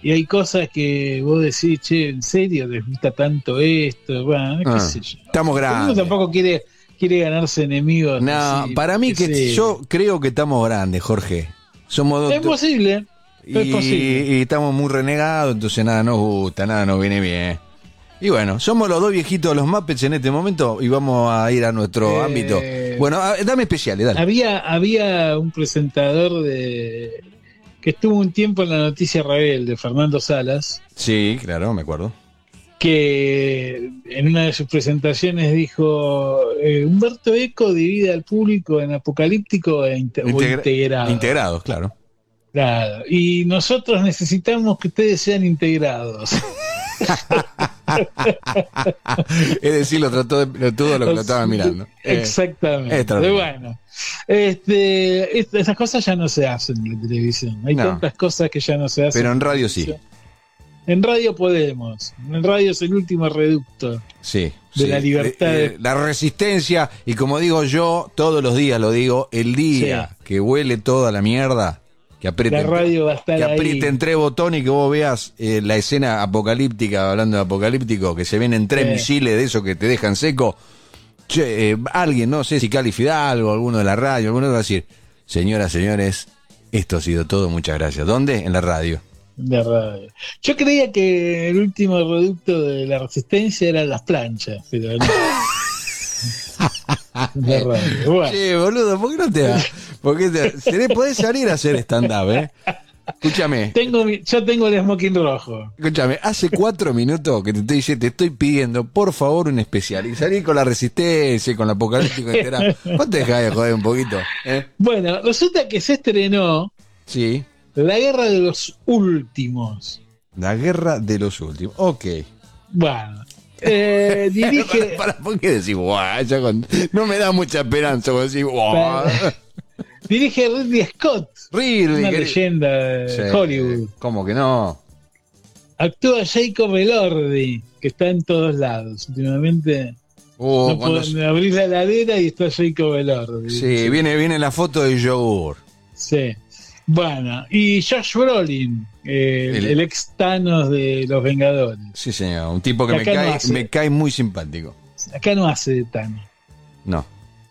y hay cosas que vos decís, che, ¿en serio les gusta tanto esto? Bueno, qué sé yo. Estamos grandes. Uno tampoco quiere ganarse enemigos. No, así, para mí yo creo que estamos grandes, Jorge. Somos es posible, es posible. y estamos muy renegados, entonces nada nos gusta, nada nos viene bien. Y bueno, somos los dos viejitos de los Muppets en este momento y vamos a ir a nuestro ámbito. Bueno, dame especiales, dale. Había un presentador que estuvo un tiempo en la Noticia Rebelde, Fernando Salas. Sí, claro, me acuerdo. Que en una de sus presentaciones dijo: Humberto Eco divide al público en apocalíptico o integrado. Integrados, claro. Claro. Y nosotros necesitamos que ustedes sean integrados. Es decir, lo trató de todo lo que lo estaban mirando. Exactamente. Bueno, esas cosas ya no se hacen en la televisión. Hay tantas cosas que ya no se hacen. Pero en radio sí. En radio podemos. En radio es el último reducto. Sí. De la libertad. La resistencia, y como digo yo, todos los días lo digo, el día que huele toda la mierda, que aprieten, la radio va a estar que ahí. aprieten 3 botones y que vos veas la escena apocalíptica, hablando de apocalíptico, que se vienen 3 misiles de esos que te dejan seco. Che, alguien, no sé si Cali Fidalgo, alguno de la radio, alguno va a decir: señoras, señores, esto ha sido todo, muchas gracias. ¿Dónde? En la radio. De radio. Yo creía que el último reducto de la resistencia eran las planchas, pero no. De radio. Bueno. Che, boludo, ¿por qué no te vas? Podés salir a hacer stand-up, Escúchame. Yo tengo el smoking rojo. Escúchame, hace 4 minutos que te estoy pidiendo, por favor, un especial. Y salir con la resistencia, con la apocalíptico entera. ¿Vos te dejás de joder un poquito? Bueno, resulta que se estrenó. Sí. La guerra de los últimos. La guerra de los últimos. Ok. Bueno. Dirige. ¿Por qué decís guau? No me da mucha esperanza cuando decís guau. Dirige Ridley Scott. Una leyenda de Hollywood. ¿Cómo que no? Actúa Jacob Elordi, que está en todos lados. Últimamente. No pueden abrir la heladera y está Jacob Elordi. Sí, viene la foto de yogur. Sí. Bueno, y Josh Brolin, el ex Thanos de Los Vengadores. Sí, señor, un tipo que me cae muy simpático. Acá no hace de Thanos. No.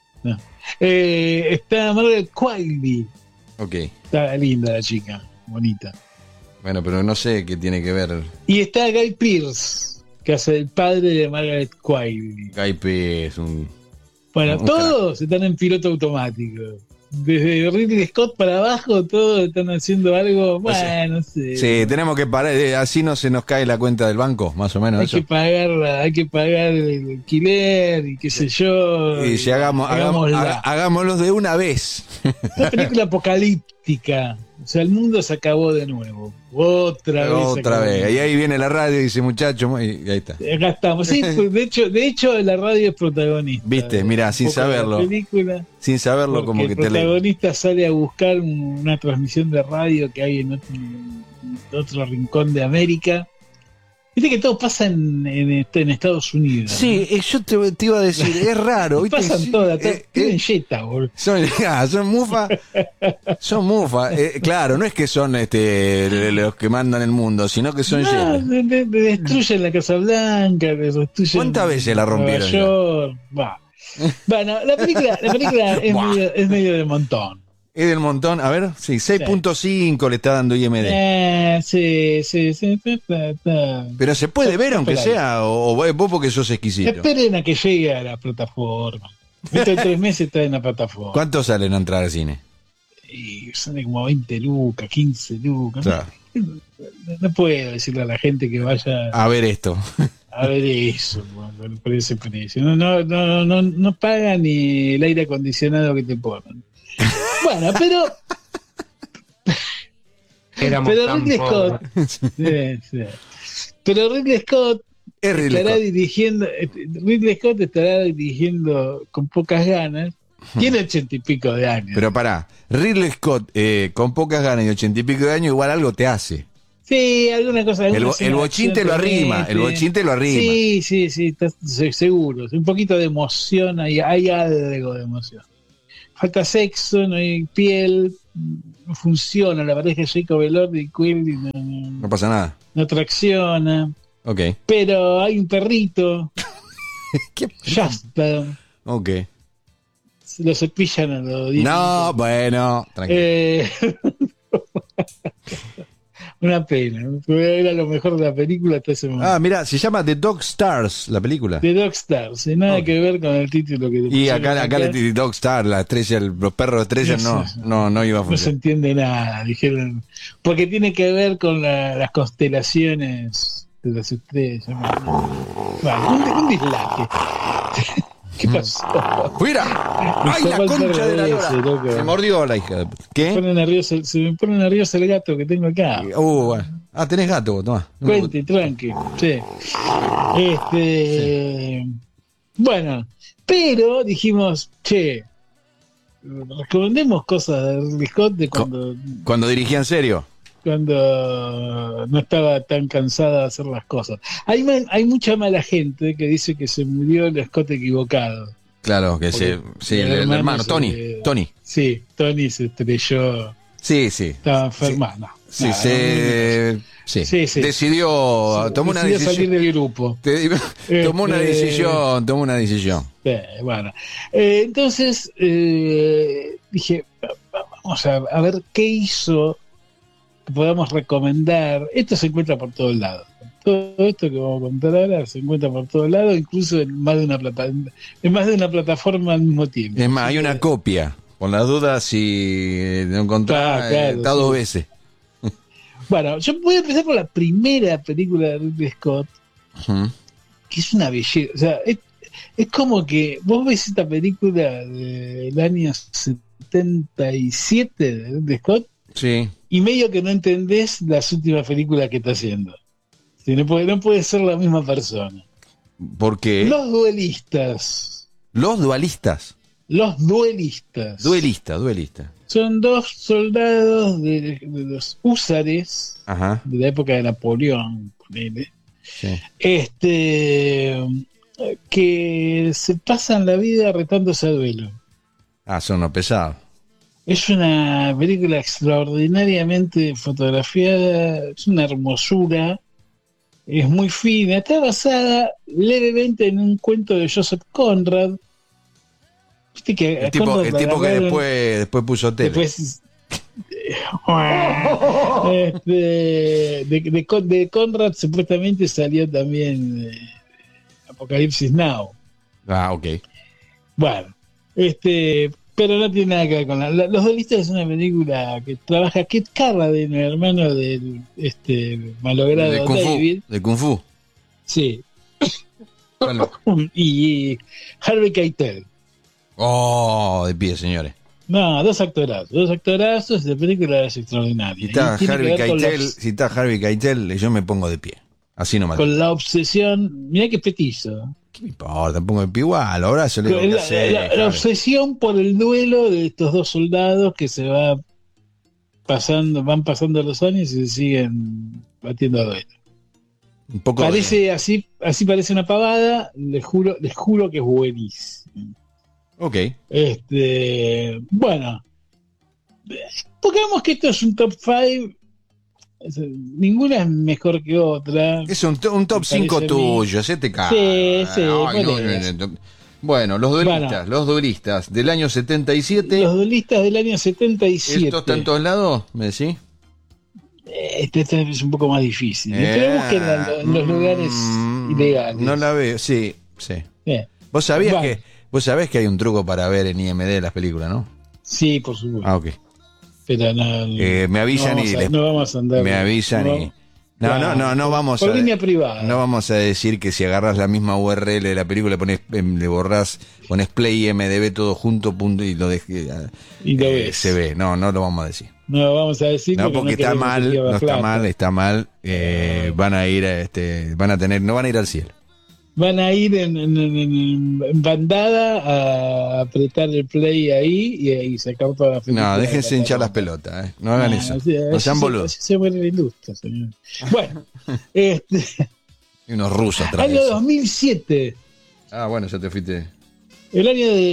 Está Margaret Qualley. Ok. Está linda la chica, bonita. Bueno, pero no sé qué tiene que ver. Y está Guy Pearce, que hace el padre de Margaret Qualley. Guy Pearce, Bueno, todos están en piloto automático. Desde Ridley Scott para abajo, todos están haciendo algo. Bueno, no sé. Sí, tenemos que parar, así no se nos cae la cuenta del banco, más o menos. Hay que pagar el alquiler y qué sé yo. Y si hagámoslo de una vez. Una película apocalíptica. O sea, el mundo se acabó de nuevo. Otra vez. Y ahí viene la radio y dice: muchacho, y ahí está. Acá estamos. Sí, de hecho la radio es protagonista. Viste, mirá, sin saberlo. Sin saberlo, como que te lee. El protagonista sale a buscar una transmisión de radio que hay en otro rincón de América. Viste que todo pasa en Estados Unidos. Sí, ¿no? Yo te iba a decir, es raro. ¿Viste? Pasan todas, tienen jeta, boludo. Son mufa. Son mufa. Claro, no es que son los que mandan el mundo, sino que son jetas. Destruyen la Casa Blanca, destruyen. ¿Cuántas veces la rompieron? Bueno, la película es medio de montón. Es del montón, a ver, sí, 6.5 le está dando IMD. Sí. Pero se puede ver aunque sea, o vos porque sos exquisito. Esperen a que llegue a la plataforma. Esto en 3 meses está en la plataforma. ¿Cuánto salen a entrar al cine? Y sale como 20 lucas, 15 lucas. Claro. No puedo decirle a la gente que vaya a ver esto. A ver eso, por ese precio. No pagan ni el aire acondicionado que te ponen. Bueno, pero Ridley Scott, pero Ridley Scott Ridley Scott estará dirigiendo con pocas ganas. Tiene 80 y pico de años. Pero pará, Ridley Scott con pocas ganas y 80 y pico de años igual algo te hace. Sí, alguna cosa. El bochín te lo arrima, Sí, estás seguro. Un poquito de emoción, hay algo de emoción. Falta sexo, no hay piel, no funciona la pareja de Jacob Elordi y Quilly. No pasa nada. no tracciona, Ok. pero hay un perrito, ¿Qué? Jasper, Ok. se lo cepillan a los dientes. No, bueno, tranquilo. Una pena, era lo mejor de la película hasta ese momento. Mira, se llama The Dog Stars, la película. The Dog Stars, sin nada Ok. que ver con el título que le Y pusieron acá le Dog Star, la estrella, los perros estrellas, no iba a no se funcionar. entiende nada, dijeron, porque tiene que ver con las constelaciones de las estrellas. Bueno, un dislate. ¿Qué pasó? ¡Mira! ¡Ay, la concha de la lora! Loco. Se mordió la hija. Se me pone nervioso el gato que tengo acá. Bueno. Tenés gato, vos, tomá. Cuente, tranqui. Sí. Bueno, pero dijimos, che, recomendemos cosas de Ridley Scott de Cuando dirigía en serio. cuando no estaba tan cansada de hacer las cosas. Hay mucha mala gente que dice que se murió el Scott equivocado. Claro, que Porque sí, el hermano, Tony. Sí, Tony se estrelló, Sí. estaba enferma. No, Sí, nada, sí. Sí. Decidió, tomó una decidió salir decisión. del grupo. Tomó una decisión. Bueno, entonces dije, vamos a ver qué hizo que podamos recomendar. Esto se encuentra por todos lados. Todo esto que vamos a contar ahora se encuentra por todos lados, incluso en más de una plataforma al mismo tiempo. Es más, hay una copia. Por las dudas, si no encontrás, Claro, está sí. 2 veces. Bueno, yo voy a empezar por la primera película de Ridley Scott, Ujú. que es una belleza. O sea, es como que vos ves esta película del año 77 de Ridley Scott Sí. y medio que no entendés las últimas películas que está haciendo. Sí, no puede ser la misma persona. Porque Los duelistas. los dualistas. Duelista. Son dos soldados de los húsares Ajá. de la época de Napoleón, ponele, Sí. que se pasan la vida retándose a duelo. Son unos pesados. Es una película extraordinariamente fotografiada, es una hermosura, es muy fina, está basada levemente en un cuento de Joseph Conrad. Viste que El a tipo Conrad que lo agarraron después puso tele. después. De Conrad supuestamente salió también Apocalipsis Now. Ok. Bueno, pero no tiene nada que ver con Los Duelistas. Es una película que trabaja Kit Carradine, el hermano del malogrado De Kung David. Fu. De Kung Fu. Sí. Bueno. Y Harvey Keitel. De pie, señores. No, dos actorazos, la película es extraordinaria. Si Y tiene que ver está Harvey Keitel, yo me pongo de pie. Así nomás. con la obsesión, mirá que petizo. ¿Qué me importa? Me pongo de pie igual. Ahora se le digo, La obsesión por el duelo de estos dos soldados que van pasando los años y se siguen batiendo a duelo. un poco Parece así parece una pavada, les juro que es buenísimo. Ok. Bueno, pongamos que esto es un top 5. Ninguna es mejor que otra. Es un top Me 5 parece a mí. tuyo, se te cae. Sí, por eso. Bueno, los duelistas del año 77. Los duelistas del año 77. ¿Esto está en todos lados? ¿Me decís? Este es un poco más difícil. Pero busquen en los lugares ilegales. No la veo, sí. Bien. Vos sabés que hay un truco para ver en IMD las películas, ¿no? Sí, por supuesto. Ok. Pero me avisan no vamos a andar. me avisan y no vamos por a línea privada. no vamos a decir que si agarras la misma URL de la película le borrás, pones play IMDb todo junto punto y lo ves. se ve. No lo vamos a decir. No lo vamos a decir Porque está mal, está mal. Van a ir no van a ir al cielo. Van a ir en bandada a apretar el play ahí y sacar toda la película. No, déjense hinchar las pelotas, no hagan eso. No sean boludos. Se muere la industria, señor. Bueno, Y unos rusos atrás. año 2007. Bueno, ya te fuiste. El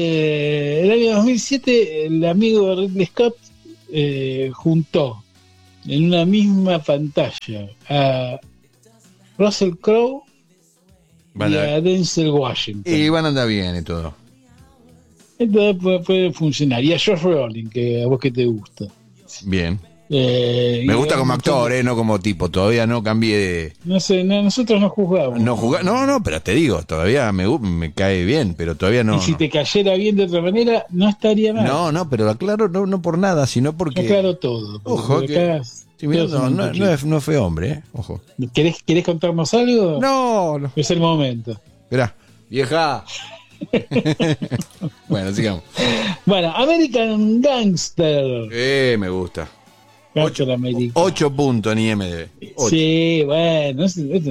año 2007, el amigo Ridley Scott juntó en una misma pantalla a Russell Crowe y a Denzel Washington. Y van a andar bien y todo. Entonces puede funcionar. Y a Josh Brolin, que a vos que te gusta. Bien. Me gusta como actor, no como tipo. Todavía no cambié de... No sé, nosotros no juzgamos. No, pero te digo, todavía me cae bien, pero todavía no. Y si te cayera bien de otra manera, no estaría mal. No, pero aclaro, no por nada, sino porque... Aclaro todo. Ojo, que... no fue hombre, ojo. ¿Querés contarnos algo? No. Es el momento. Esperá, vieja. Bueno, sigamos. Bueno, American Gangster. Me gusta. 8 puntos en IMDb. 8. Sí, bueno.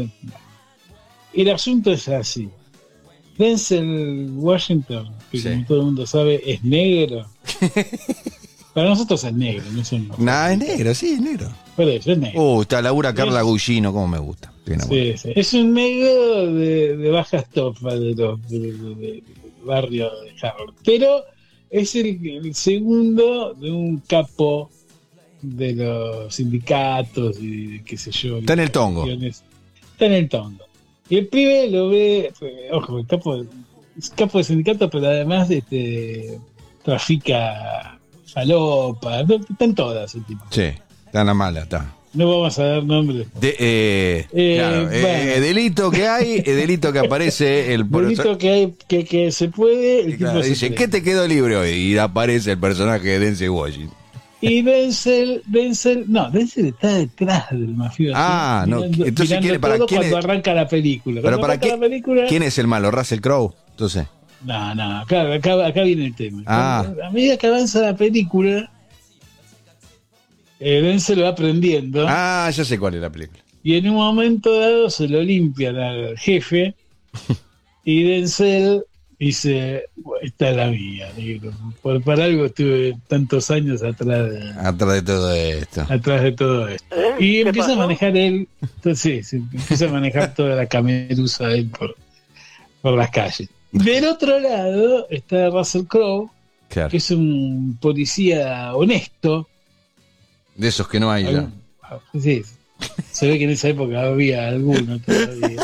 El asunto es así. Denzel Washington, que como todo el mundo sabe, es negro. Para nosotros es negro, no es un... Nah, es negro, sí, es negro. Pero eso es negro. Está Laura Carla Gugino, como me gusta. Sí. Es un negro de baja estofa del barrio de Harvard. Pero es el segundo de un capo de los sindicatos y qué sé yo. Está en el tongo. Está en el tongo. Y el pibe lo ve, ojo, es capo de sindicato, pero además trafica falopa, están todas el tipo. Sí, está en la mala, está. No vamos a dar nombres. Claro, delito que hay, delito que aparece el delito que hay que se puede. El claro, tipo dice, ¿qué te quedó libre hoy? Y aparece el personaje de Denzel Washington. Y Denzel está detrás del mafioso. Entonces ¿quién todo cuando arranca la película. Pero para qué, ¿quién es el malo? ¿Russell Crowe? Entonces. No, acá viene el tema. A medida que avanza la película, Denzel va aprendiendo. Ya sé cuál es la película. Y en un momento dado se lo limpian al jefe y Denzel dice, esta es la mía, negro. Por algo estuve tantos años atrás de todo esto. Y empieza a manejar él, entonces empieza a manejar toda la cameruza él por las calles. Del otro lado está Russell Crowe, claro, que es un policía honesto. De esos que no hay ya. Sí, se ve que en esa época había alguno todavía.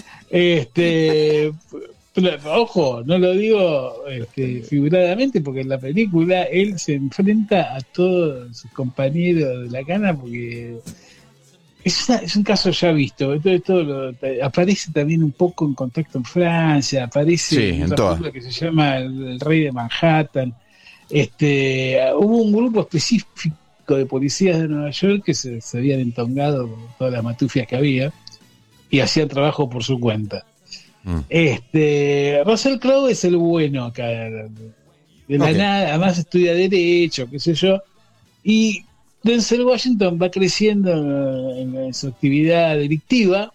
Ojo, no lo digo figuradamente, porque en la película él se enfrenta a todos sus compañeros de la cana porque es un caso ya visto. Entonces aparece también un poco en Contacto en Francia, aparece en otra película que se llama El Rey de Manhattan. Hubo un grupo específico de policías de Nueva York que se habían entongado con todas las matufias que había y hacían trabajo por su cuenta. Russell Crowe es el bueno acá de la nada, además estudia Derecho, qué sé yo, y Denzel Washington va creciendo en su actividad delictiva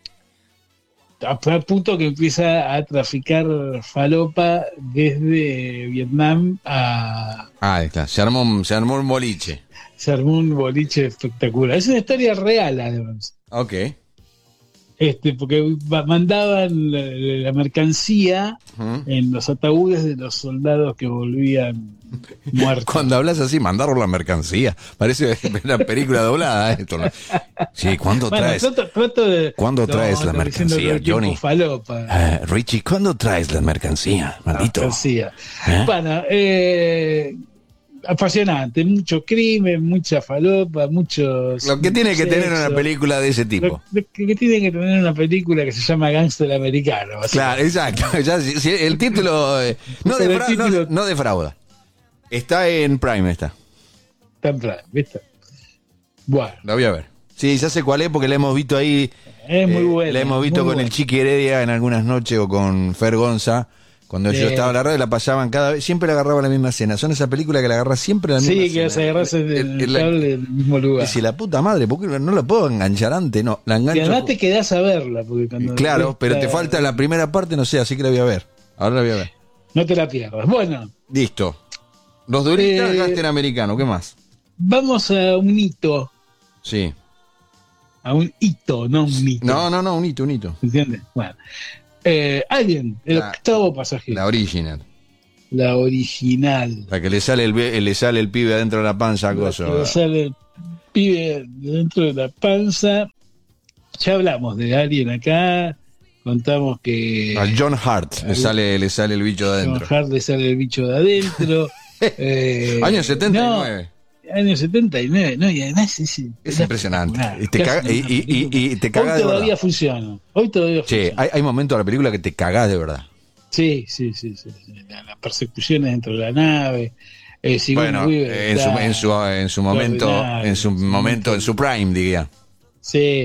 al punto que empieza a traficar falopa desde Vietnam a... Claro. Se armó un boliche. Se armó un boliche espectacular. Es una historia real, además. Ok. Porque mandaban la mercancía en los ataúdes de los soldados que volvían muertos. Cuando hablas así, mandaron la mercancía. Parece una película doblada esto. Sí, ¿cuándo traes? ¿Cuándo traes la mercancía, Johnny? Richie, ¿cuándo traes la mercancía? Maldito. Bueno, apasionante, mucho crimen, mucha falopa, muchos... Lo que tiene que tener una película de ese tipo. Lo que tiene que tener una película que se llama Gángster Americano. Claro, exacto. El título no defrauda. Está en Prime, Está en Prime, ¿viste? Bueno. La voy a ver. Sí, ya sé cuál es porque la hemos visto ahí. Es muy buena. La hemos visto con el Chiqui Heredia en algunas noches o con Fer Gonza. Cuando yo estaba en la radio la pasaban cada vez, siempre la agarraba la misma escena. Son esas películas que la agarras siempre la misma escena. Sí, que las agarras en el mismo lugar. Y la puta madre, ¿por qué no la puedo enganchar antes? No, la engancho. Y además te quedás a verla. Porque claro, pero te falta la primera parte, no sé, así que la voy a ver. Ahora la voy a ver. No te la pierdas. Bueno. Listo. Los duristas, Gángster Americano, ¿qué más? Vamos a un hito. Sí. A un hito, no un mito. No, un hito. ¿Entiendes? Bueno. Alien, el octavo pasajero. La original. La original. La que le sale el pibe adentro de la panza, cosa. pibe dentro de la panza. Ya hablamos de Alien acá, contamos que A John Hart le sale el bicho de adentro. John Hart le sale el bicho de adentro. Año 79. Año 79, no, y además Es impresionante. Y te caga Hoy de todavía verdad. funciona. Hoy todavía Che, funciona. hay momentos de la película que te cagás de verdad. Sí. Las persecuciones dentro de la nave. Sigourney Bueno, Weaver está en su momento, extraordinario. en su prime, diría. Sí.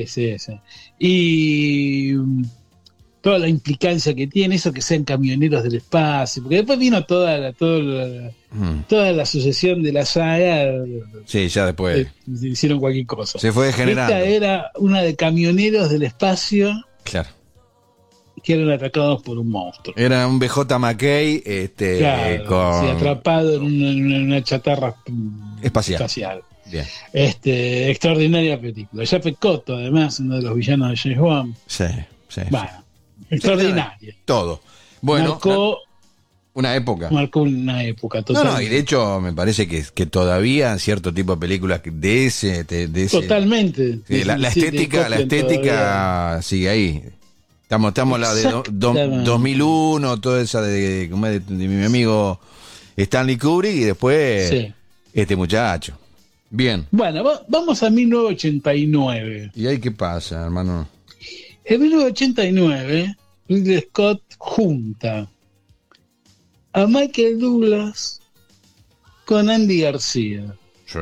Y toda la implicancia que tiene, eso que sean camioneros del espacio, porque después vino toda la sucesión de la saga, Sí, ya después. hicieron cualquier cosa. Se fue degenerando. Esta era una de camioneros del espacio Claro. que eran atacados por un monstruo. Era un BJ McKay Claro, sí, atrapado en una chatarra espacial. Bien. Extraordinaria película. Jeff Cotto, además, uno de los villanos de James Bond. Sí. Bueno, extraordinaria. Todo. Bueno, Marcó una época. una época total. No, y de hecho me parece que todavía cierto tipo de películas de ese Totalmente. sí, la estética sigue ahí. Estamos la de 2001, toda esa de mi amigo Stanley Kubrick y después este muchacho. Bien. Bueno, vamos a 1989. ¿Y ahí qué pasa, hermano? En 1989, Ridley Scott junta a Michael Douglas con Andy García Sí.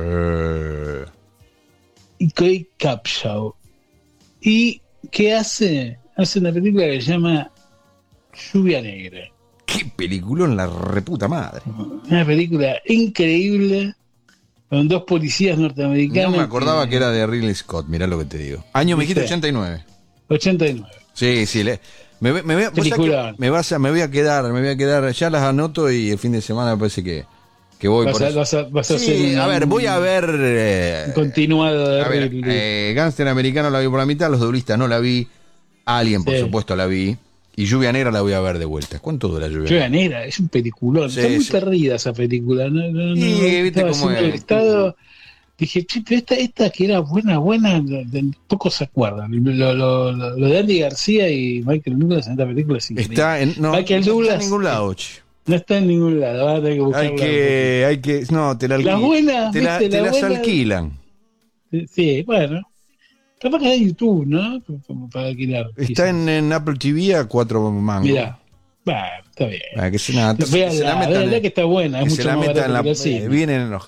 y Kate Capshaw. ¿Y qué hace? Hace una película que se llama Lluvia Negra. Qué película en la reputa madre. Una película increíble con dos policías norteamericanos. No me acordaba que era de Ridley Scott, mirá lo que te digo. Año me dijiste 89. 89. Sí. Me voy a quedar, ya las anoto y el fin de semana me parece que voy por eso. Vas a hacer a ver, voy a ver continuado de Ridley. Gangster Americano la vi por la mitad, Los Duelistas no la vi, Alien por supuesto la vi y Lluvia Negra la voy a ver de vuelta. ¿Cuánto dura Lluvia Negra? Es un peliculón. Sí, Está muy perdida esa película. ¿viste cómo es? El estado. Dije, che, pero esta que era buena, pocos se acuerdan. Lo de Andy García y Michael Douglas en esta película es increíble. Michael Douglas no está en ningún lado, che. No está en ningún lado, vas a tener que buscarla. Te la alquilan. Las buenas, te las alquilan. Sí, bueno. Capaz que en YouTube, ¿no? Como para alquilar. Está en Apple TV a 4 mangos. Mirá. Bueno, está bien. Véala, que está buena, es mucho más barata que el cine. Vienen los...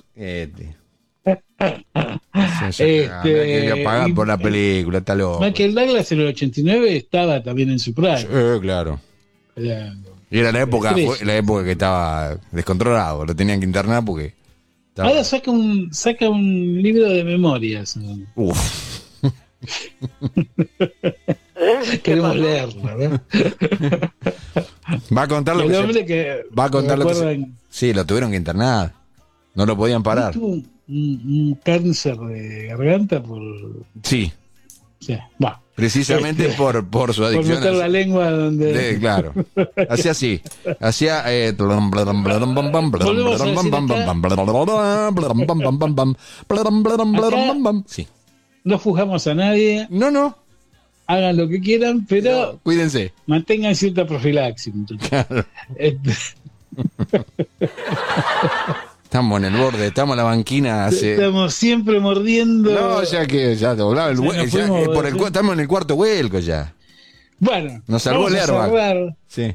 que voy a pagar por la película, está loco. Michael Douglas en el 89 estaba también en su prime. Claro. Y era la época que estaba descontrolado, lo tenían que internar porque... Ahora saca un libro de memorias. Uf. Queremos leerlo, ¿no? Va a contar lo que sí, lo tuvieron que internar. No lo podían parar. Tuvo un cáncer de garganta por... Sí. Sí, va. Precisamente por su adicción. Por meter la lengua donde... Claro. Hacía así. Hacía... Sí. No juzgamos a nadie. No. Hagan lo que quieran, pero... Cuídense. Mantengan cierta profilaxis, muchachos. Claro. Estamos en el borde, estamos en la banquina. Estamos siempre mordiendo. No, ya doblaba el vuelco. Estamos en el cuarto vuelco ya. Bueno, nos salvó el airbag. Sí.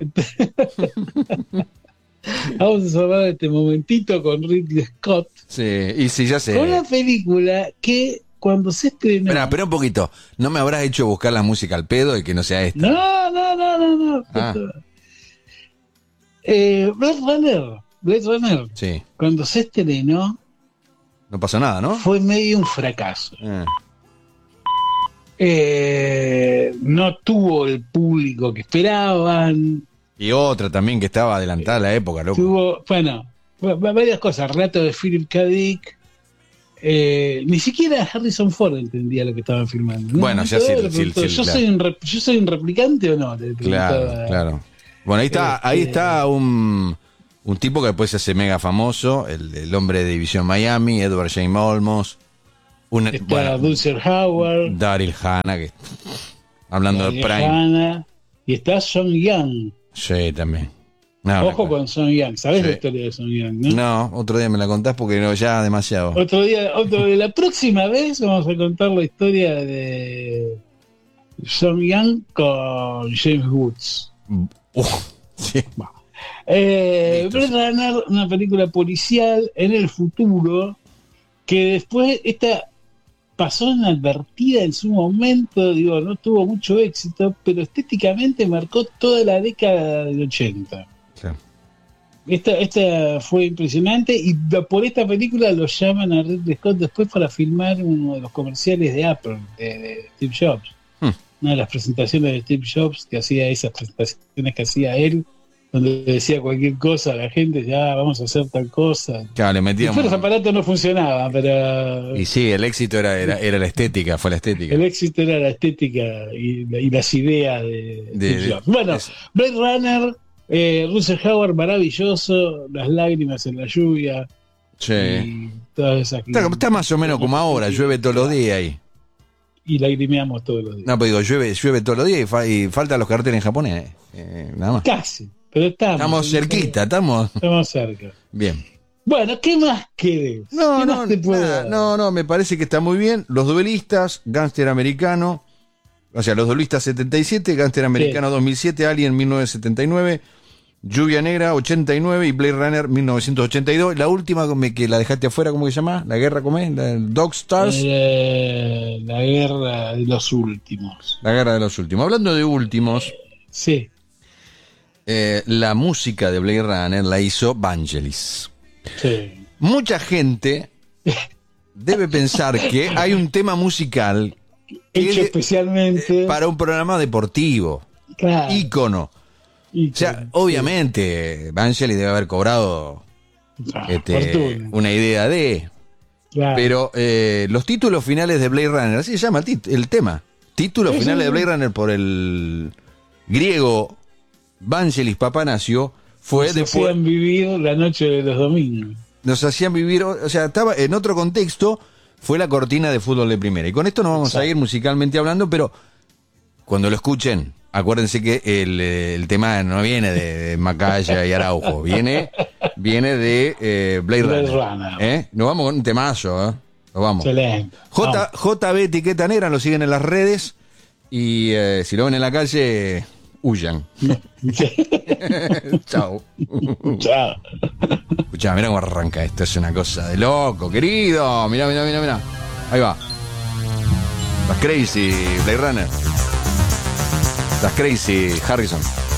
Vamos a cerrar este momentito con Ridley Scott. Sí, y sí, ya sé. Con una película que cuando se estrenó... Espera un poquito. ¿No me habrás hecho buscar la música al pedo y que no sea esta? No. Blade Runner. Sí. Cuando se estrenó... No pasó nada, ¿no? Fue medio un fracaso. No tuvo el público que esperaban. Y otra también que estaba adelantada a la época, loco. Tuvo, varias cosas. Relato de Philip K. Dick. Ni siquiera Harrison Ford entendía lo que estaban filmando, ¿no? Bueno, ya sí. ¿Yo soy un replicante o no? Claro. Bueno, ahí está un tipo que después se hace mega famoso, el hombre de División Miami, Edward James Olmos. Está Russell Howard. Daryl Hannah, que hablando de Prime. Hannah, y está Son Young. Sí, también. Ojo con Son Young. ¿Sabés la historia de Son Young, no? No, otro día me la contás porque no, ya demasiado. Otro día, la próxima vez vamos a contar la historia de Son Young con James Woods. Sí. Blade Runner, una película policial en el futuro que después pasó inadvertida en su momento, digo, no tuvo mucho éxito, pero estéticamente marcó toda la década del 80. Sí. Esta fue impresionante y por esta película lo llaman a Ridley Scott después para filmar uno de los comerciales de Apple, de Steve Jobs. Una de las presentaciones de Steve Jobs, que hacía esas presentaciones que hacía él, donde decía cualquier cosa a la gente, ya vamos a hacer tal cosa. Claro, le metíamos. Después los aparatos no funcionaban, pero... Y sí, el éxito era la estética, fue la estética. El éxito era la estética y las ideas de Steve Jobs. Bueno, Blade Runner, Russell Howard maravilloso, las lágrimas en la lluvia. Sí. Y todas esas está más o menos como ahora, llueve todos los días ahí. Y lagrimeamos todos los días. No, pero digo, llueve todos los días y faltan los carteles en japonés. Nada más. Casi, pero estamos cerquita, estamos cerca. Bien. Bueno, ¿qué más querés? ¿Qué más te puedo dar? No, me parece que está muy bien. Los duelistas, Gángster Americano, o sea, los duelistas 77, Gángster Americano 2007, Alien 1979, Lluvia Negra 89 y Blade Runner 1982. La última que la dejaste afuera, ¿cómo se llama? ¿La guerra cómo es? Dog Stars. La guerra de los últimos. La guerra de los últimos. Hablando de últimos. Sí. La música de Blade Runner la hizo Vangelis. Sí. Mucha gente debe pensar que hay un tema musical hecho especialmente para un programa deportivo. Claro. Ícono. O sea, obviamente, Vangelis debe haber cobrado una idea de... Claro. Pero los títulos finales de Blade Runner, así se llama el tema. Títulos finales de Blade Runner por el griego Vangelis Papanacio fue nos después... hacían vivir la noche de los domingos. Nos hacían vivir, o sea, estaba en otro contexto, fue la cortina de Fútbol de Primera. Y con esto nos vamos a ir musicalmente hablando, pero cuando lo escuchen... Acuérdense que el tema no viene de Macaya y Araujo, viene de Blade Runner. Nos vamos con un temazo, Nos vamos. Excelente. JB Etiqueta Negra, lo siguen en las redes y si lo ven en la calle, huyan. Chao. Chao. Escuchá, mirá cómo arranca esto, es una cosa de loco, querido. Mirá. Ahí va. Las Crazy Blade Runner. Las Crazy Harrison.